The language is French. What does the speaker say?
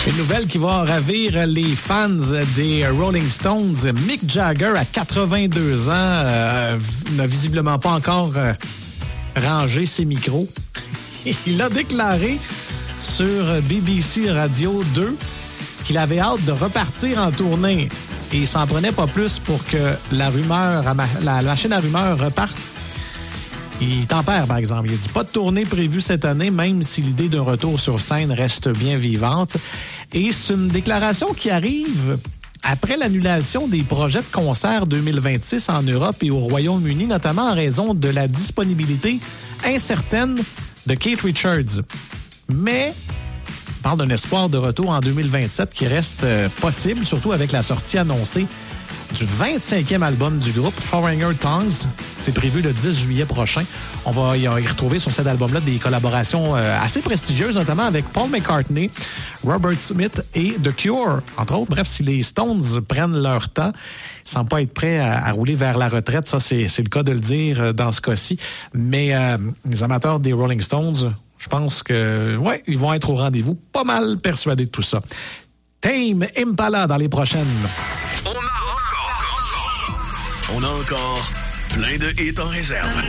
Une nouvelle qui va ravir les fans des Rolling Stones. Mick Jagger, à 82 ans, n'a visiblement pas encore rangé ses micros. Il a déclaré sur BBC Radio 2 qu'il avait hâte de repartir en tournée. Et il s'en prenait pas plus pour que la machine à rumeurs reparte. Il tempère, par exemple. Il a dit pas de tournée prévue cette année, même si l'idée d'un retour sur scène reste bien vivante. Et c'est une déclaration qui arrive après l'annulation des projets de concert 2026 en Europe et au Royaume-Uni, notamment en raison de la disponibilité incertaine de Keith Richards. Mais on parle d'un espoir de retour en 2027 qui reste possible, surtout avec la sortie annoncée du 25e album du groupe, Foreigner Tongues. C'est prévu le 10 juillet prochain. On va y retrouver sur cet album-là des collaborations assez prestigieuses, notamment avec Paul McCartney, Robert Smith et The Cure, entre autres. Bref, si les Stones prennent leur temps, ils semblent pas être prêts à rouler vers la retraite. Ça, c'est le cas de le dire dans ce cas-ci. Mais les amateurs des Rolling Stones, je pense que ils vont être au rendez-vous. Pas mal persuadés de tout ça. Tame Impala dans les prochaines. On a encore plein de hits en réserve.